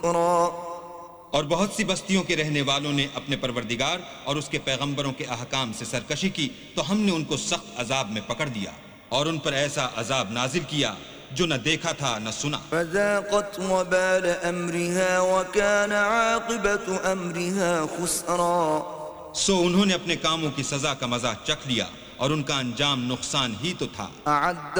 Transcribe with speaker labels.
Speaker 1: ذكرا
Speaker 2: और बहुत सी बस्तियों के रहने वालों ने अपने परवरदिगार और उसके पैगंबरों के अहकाम से सरकशी की तो हमने उनको सख्त अजाब में पकड़ दिया और उन पर ऐसा अजाब नाजिल किया जो न देखा था न सुना।
Speaker 1: فذاقت وبال أمرها وكان عاقبة أمرها خسرا
Speaker 2: सो उन्होंने अपने कामों की सजा का मजा चख लिया और उनका अंजाम नुकसान ही तो था।